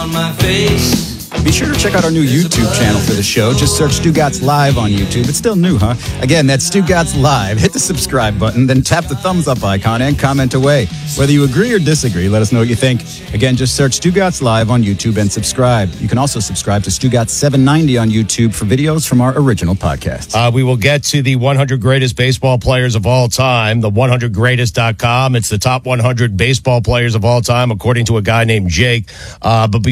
on my face. Be sure to check out our new YouTube channel for the show. Just search Stugotz Live on YouTube. It's still new, huh? Again, that's Stugotz Live. Hit the subscribe button, then tap the thumbs up icon and comment away. Whether you agree or disagree, let us know what you think. Again, just search Stugotz Live on YouTube and subscribe. You can also subscribe to Stugotz 790 on YouTube for videos from our original podcast. We will get to the 100 greatest baseball players of all time, the 100greatest.com. It's the top 100 baseball players of all time, according to a guy named Jake. But